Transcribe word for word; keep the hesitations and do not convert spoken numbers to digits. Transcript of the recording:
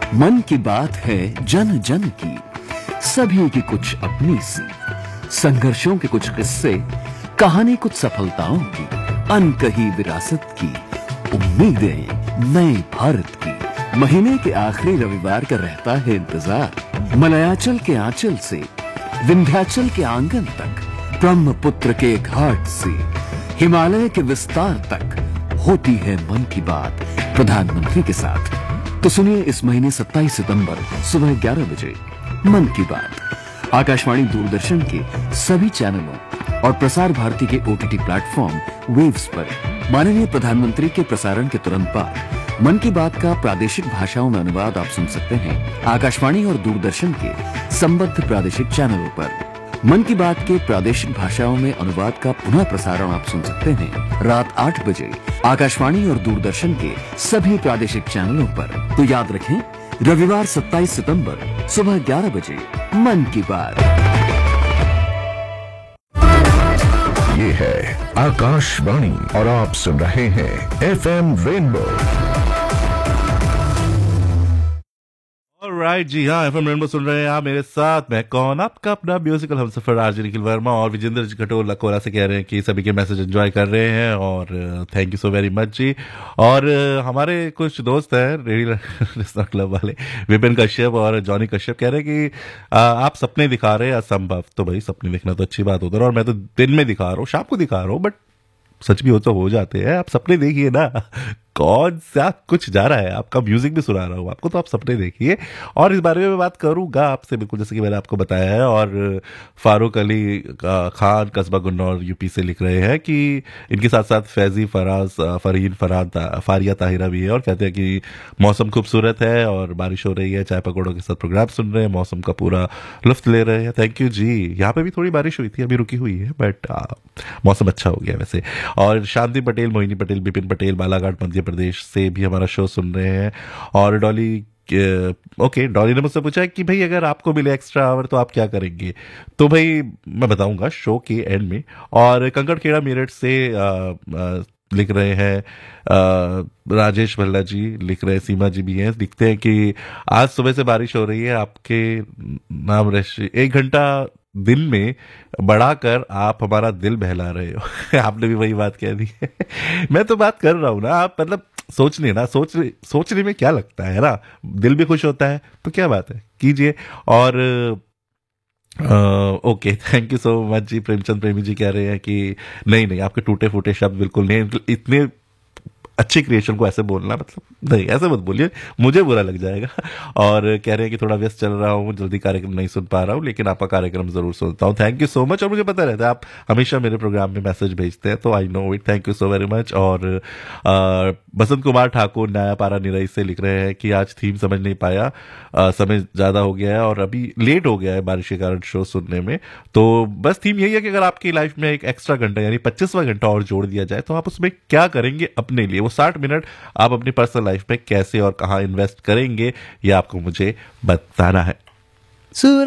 मन की बात है जन जन की, सभी की कुछ अपनी सी, संघर्षों के कुछ किस्से, कहानी कुछ सफलताओं की, अनकही विरासत की, उम्मीदें नए भारत की। महीने के आखिरी रविवार का रहता है इंतजार। मलयाचल के आंचल से विंध्याचल के आंगन तक, ब्रह्मपुत्र के घाट से हिमालय के विस्तार तक होती है मन की बात प्रधानमंत्री के साथ। तो सुनिए इस महीने सत्ताईस सितंबर सुबह ग्यारह बजे मन की बात आकाशवाणी दूरदर्शन के सभी चैनलों और प्रसार भारती के ओटीटी प्लेटफॉर्म वेव्स पर माननीय प्रधानमंत्री के प्रसारण के तुरंत बाद मन की बात का प्रादेशिक भाषाओं में अनुवाद आप सुन सकते हैं आकाशवाणी और दूरदर्शन के संबद्ध प्रादेशिक चैनलों पर। मन की बात के प्रादेशिक भाषाओं में अनुवाद का पुनः प्रसारण आप सुन सकते हैं रात आठ बजे आकाशवाणी और दूरदर्शन के सभी प्रादेशिक चैनलों पर। तो याद रखें, रविवार सत्ताईस सितंबर सुबह ग्यारह बजे मन की बात। ये है आकाशवाणी और आप सुन रहे हैं एफएम रेनबो। राइट right, जी हाँ, एफएम रेनबो सुन रहे हैं आप मेरे साथ। मैं कौन, आपका अपना म्यूजिकल हमसफर आरजे निखिल वर्मा और विजेंद्र जी खटोला कोला से कह रहे हैं कि सभी के मैसेज एंजॉय कर रहे हैं और thank you so very much जी। और हमारे कुछ दोस्त हैं रेडियो क्लब वाले, विपिन कश्यप और जॉनी कश्यप, कह रहे हैं कि आ, आप सपने दिखा रहे हैं असंभव। तो भाई सपने दिखना तो अच्छी बात होता है और मैं तो दिन में दिखा रहा हूँ, शाम को दिखा रहा हूँ, बट सच भी हो तो हो जाते हैं। आप सपने देखिए ना, कौन सा कुछ जा रहा है, आपका म्यूजिक भी सुना रहा हूँ आपको, तो आप सपने देखिए। और इस बारे में मैं बात करूंगा आपसे बिल्कुल जैसे कि मैंने आपको बताया है। और फारूक अली खान कस्बा गुन्नौर यूपी से लिख रहे हैं कि इनके साथ साथ फैजी फराज फरहीन फरहान फारिया ताहिरा भी है और कहते हैं कि मौसम खूबसूरत है और बारिश हो रही है, चाय पकौड़ों के साथ प्रोग्राम सुन रहे हैं, मौसम का पूरा लुफ्त ले रहे हैं। थैंक यू जी। यहाँ पे भी थोड़ी बारिश हुई थी, अभी रुकी हुई है, बट मौसम अच्छा हो गया वैसे। और शांति पटेल, मोहिनी पटेल, बिपिन पटेल बालाघाट मध्य प्रदेश से भी हमारा शो सुन रहे हैं। और डॉली ओके डॉली ने मुझसे पूछा है कि भाई अगर आपको मिले एक्स्ट्रा आवर तो आप क्या करेंगे। तो भाई मैं बताऊंगा शो के एंड में। और कंकड़ खेड़ा मेरठ से आ, आ, लिख रहे हैं आ, राजेश भल्ला जी लिख रहे हैं, सीमा जी भी हैं, लिखते हैं कि आज सुबह से बारिश हो रही है, आपके नाम रश एक घंटा दिन में बढ़ाकर आप हमारा दिल बहला रहे हो। आपने भी वही बात कह दी है। मैं तो बात कर रहा हूं ना, आप मतलब सोचने ना सोच सोचने में क्या लगता है ना, दिल भी खुश होता है, तो क्या बात है, कीजिए। और okay thank you so much जी। प्रेमचंद प्रेमी जी कह रहे हैं कि नहीं नहीं आपके टूटे फूटे शब्द बिल्कुल नहीं, इतने अच्छी क्रिएशन को ऐसे बोलना, मतलब नहीं ऐसे मत बोलिए, मुझे बुरा लग जाएगा। और कह रहे हैं कि थोड़ा व्यस्त चल रहा हूँ, जल्दी कार्यक्रम नहीं सुन पा रहा हूँ, लेकिन आपका कार्यक्रम जरूर सुनता हूँ। Thank you so much. और मुझे पता रहता है आप हमेशा मेरे प्रोग्राम में मैसेज भेजते हैं, तो I know it, thank you so very much. और आ, बसंत कुमार ठाकुर नया पारा निरई से लिख रहे हैं कि आज थीम समझ नहीं पाया, आ, समय ज्यादा हो गया है और अभी लेट हो गया है बारिश के कारण शो सुनने में। तो बस थीम यही है कि अगर आपकी लाइफ में एक एक्स्ट्रा घंटा यानी पच्चीसवां घंटा और जोड़ दिया जाए तो आप उसमें क्या करेंगे अपने लिए। वो साठ मिनट आप अपनी पर्सनल लाइफ में कैसे और कहां इन्वेस्ट करेंगे, ये आपको मुझे बताना है।